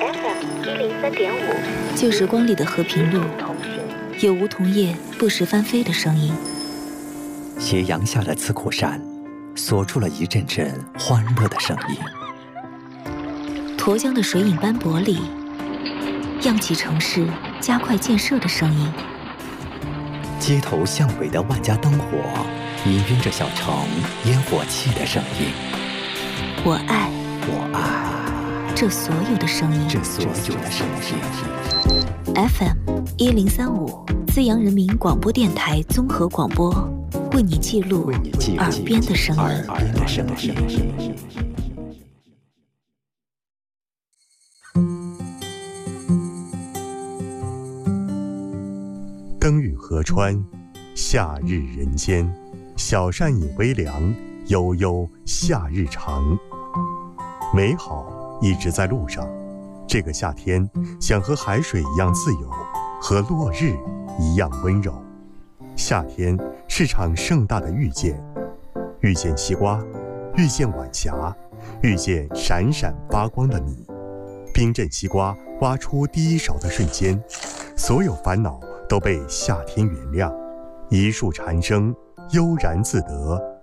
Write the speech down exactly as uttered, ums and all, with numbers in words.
F M 一零三点五， 旧时光里的和平路，有梧桐叶不时翻飞的声音。 斜阳下的慈苦山，锁住了一阵阵欢乐的声音。 沱江的水影斑驳里，漾起城市加快建设的声音。 街头巷尾的万家灯火，氤氲着小城烟火气的声音。 我爱， 我爱这所有的声音， 这所有的声音。 F M 一零三五，资阳人民广播电台综合广播，为你记录耳边的声音。 耳边的声音。 灯雨河川，夏日人间，小扇饮微凉，悠悠夏日长。美好一直在路上，这个夏天想和海水一样自由，和落日一样温柔。夏天是场盛大的遇见，遇见西瓜，遇见晚霞，遇见闪闪发光的你。冰镇西瓜挖出第一勺的瞬间，所有烦恼都被夏天原谅，一树蝉声悠然自得，